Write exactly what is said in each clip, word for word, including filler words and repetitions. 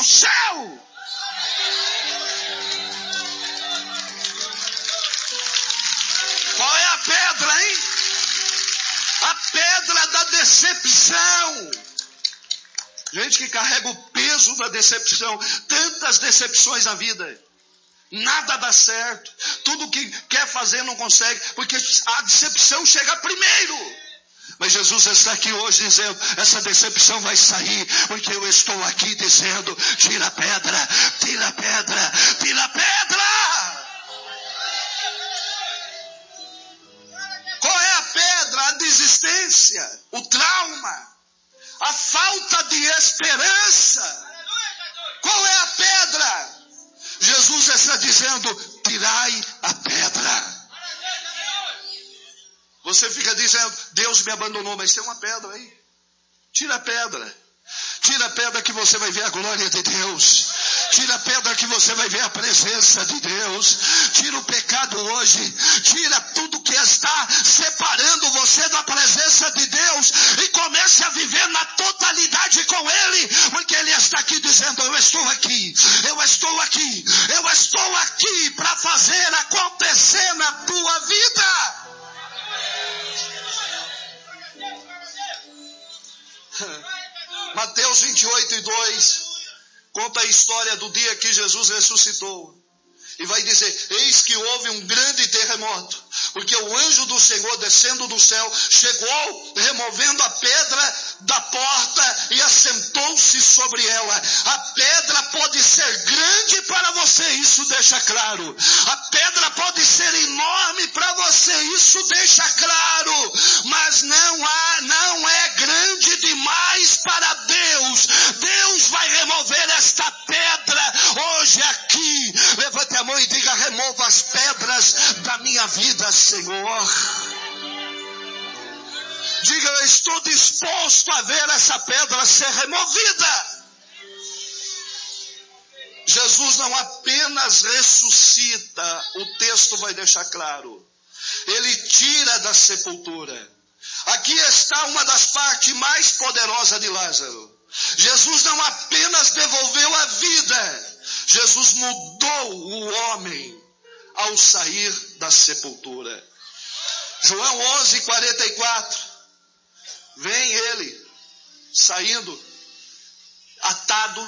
no céu. Qual é a pedra, hein? A pedra da decepção. Gente que carrega o peso da decepção. Tantas decepções na vida. Nada dá certo. Tudo que quer fazer não consegue. Porque a decepção chega primeiro. Mas Jesus está aqui hoje dizendo, essa decepção vai sair. Porque eu estou aqui dizendo, tira a pedra, tira a pedra, tira a pedra. Qual é a pedra? A desistência, o trauma, a falta de esperança. Qual é a pedra? Jesus está dizendo, tirai a pedra. Você fica dizendo, Deus me abandonou, mas tem uma pedra aí. Tira a pedra. Tira a pedra que você vai ver a glória de Deus. Tira a pedra que você vai ver a presença de Deus. Tira o pecado hoje. Tira tudo que está separando você da presença de Deus. E comece a viver na totalidade com Ele. Porque Ele está aqui dizendo, eu estou aqui. Eu estou aqui. Eu estou aqui para fazer acontecer na tua vida. Mateus vinte e oito e dois conta a história do dia que Jesus ressuscitou. E vai dizer, eis que houve um grande terremoto, porque o anjo do Senhor descendo do céu, chegou removendo a pedra da porta e assentou-se sobre ela. A pedra pode ser grande para você, isso deixa claro. A pedra pode ser enorme para você, isso deixa claro. Mas não há, não é grande demais para Deus. Deus vai remover esta pedra hoje aqui. Levante a mão e diga, remova as pedras da minha vida, Senhor. Diga, eu estou disposto a ver essa pedra ser removida. Jesus não apenas ressuscita, o texto vai deixar claro. Ele tira da sepultura. Aqui está uma das partes mais poderosas de Lázaro. Jesus não apenas devolveu a vida, Jesus mudou o homem ao sair da sepultura. João onze, quarenta e quatro. Vem ele, saindo, atado.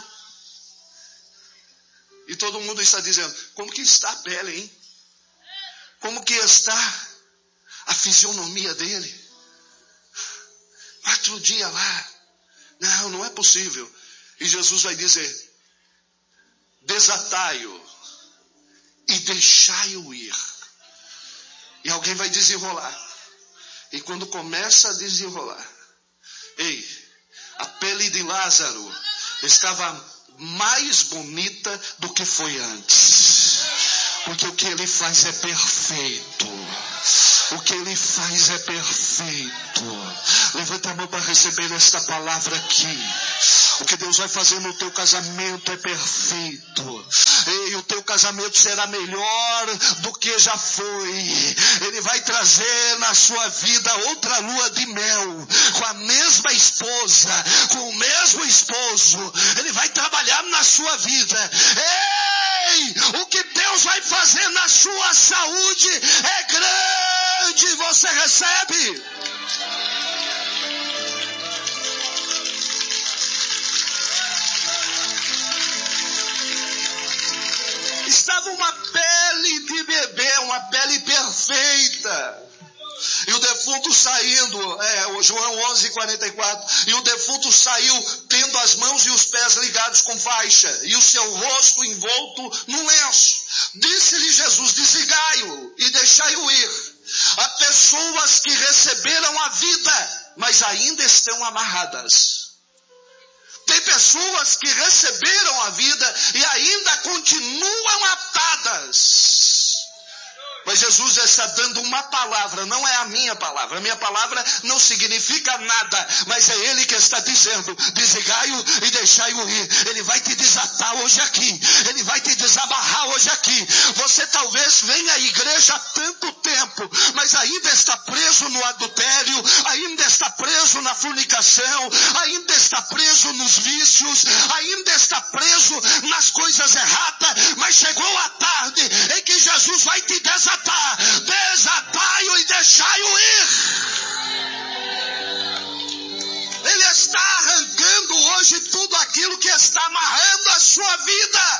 E todo mundo está dizendo, como que está a pele, hein? Como que está a fisionomia dele? Quatro dias lá. Não, não é possível. E Jesus vai dizer, desatai-o e deixai-o ir. E alguém vai desenrolar. E quando começa a desenrolar, ei, a pele de Lázaro estava mais bonita do que foi antes. Porque o que ele faz é perfeito. O que ele faz é perfeito. Levanta a mão para receber esta palavra aqui. O que Deus vai fazer no teu casamento é perfeito. E o teu casamento será melhor do que já foi. Ele vai trazer na sua vida outra lua de mel, com a mesma esposa, com o mesmo esposo. Ele vai trabalhar na sua vida. Ei, o que Deus vai fazer na sua saúde é grande. Você recebe? Estava uma pele de bebê, uma pele perfeita. E o defunto saindo, é, João onze, quarenta e quatro, e o defunto saiu tendo as mãos e os pés ligados com faixa, e o seu rosto envolto num lenço. Disse-lhe Jesus, desligai-o e deixai-o ir. Há pessoas que receberam a vida, mas ainda estão amarradas. Tem pessoas que receberam a vida e ainda continuam atadas. Mas Jesus está dando uma palavra, não é a minha palavra. A minha palavra não significa nada, mas é Ele que está dizendo: desligai-o e deixai-o ir. Ele vai te desatar hoje aqui. Ele vai te desamarrar hoje aqui. Você talvez venha à igreja há tanto tempo, mas ainda está preso no adultério, ainda está preso na fornicação, ainda está preso nos vícios, ainda está preso nas coisas erradas. Mas chegou a tarde em que Jesus vai te desatar. Desatai-o e deixai-o ir. Ele está arrancando hoje tudo aquilo que está amarrando a sua vida.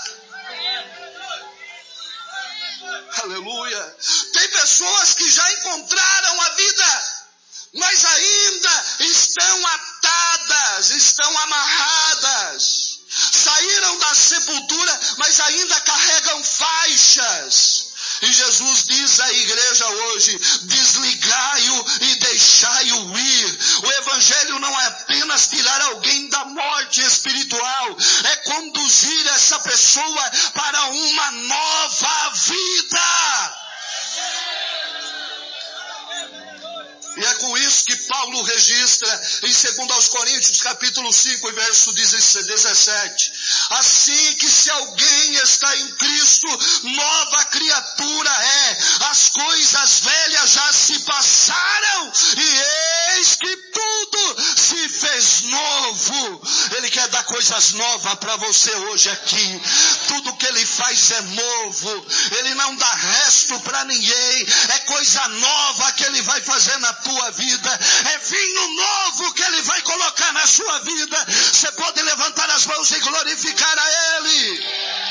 Aleluia. Tem pessoas que já encontraram a vida, mas ainda estão atadas, estão amarradas. Saíram da sepultura, mas ainda carregam faixas. E Jesus diz à igreja hoje: desligai-o e deixai-o ir. O evangelho não é apenas tirar alguém da morte espiritual, é conduzir essa pessoa para uma nova vida. E é com isso que Paulo registra em segundo aos Coríntios, capítulo cinco, verso dezessete. Assim que se alguém está em Cristo, nova criatura é. As coisas velhas já se passaram e eis que tudo se fez novo. Ele quer dar coisas novas para você hoje aqui. Tudo que Ele faz é novo. Ele não dá resto para ninguém. É coisa nova que Ele vai fazer na tua vida. É vinho novo que Ele vai colocar na sua vida. Você pode levantar as mãos e glorificar a Ele.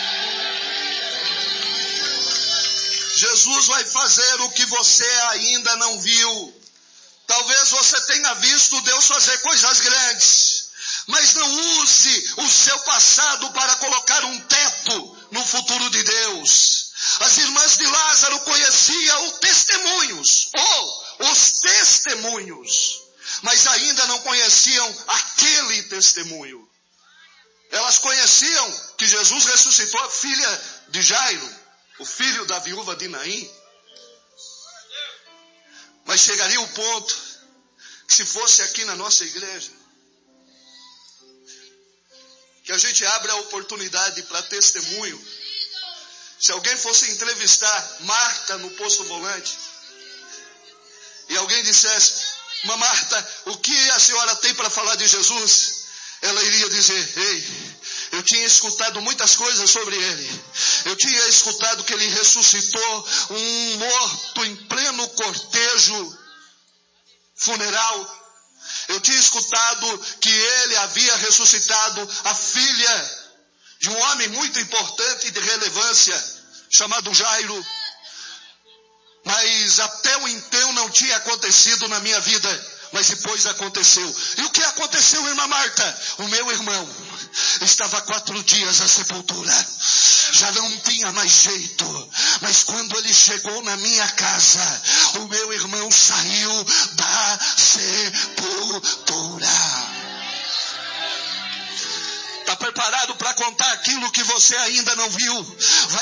Jesus vai fazer o que você ainda não viu. Talvez você tenha visto Deus fazer coisas grandes, mas não use o seu passado para colocar um teto no futuro de Deus. As irmãs de Lázaro conheciam os testemunhos, ou os testemunhos, mas ainda não conheciam aquele testemunho. Elas conheciam que Jesus ressuscitou a filha de Jairo, o filho da viúva de Naim. Mas chegaria o ponto que, se fosse aqui na nossa igreja, que a gente abre a oportunidade para testemunho. Se alguém fosse entrevistar Marta no Posto Volante, e alguém dissesse: "Mas Marta, o que a senhora tem para falar de Jesus?" Ela iria dizer: "Ei, eu tinha escutado muitas coisas sobre Ele. Eu tinha escutado que Ele ressuscitou um morto em pleno cortejo funeral. Eu tinha escutado que Ele havia ressuscitado a filha de um homem muito importante e de relevância, chamado Jairo. Mas até o então não tinha acontecido na minha vida. Mas depois aconteceu." E o que aconteceu, irmã Marta? O meu irmão estava há quatro dias na sepultura. Já não tinha mais jeito. Mas quando ele chegou na minha casa, o meu irmão saiu da sepultura. Está preparado para contar aquilo que você ainda não viu? Vai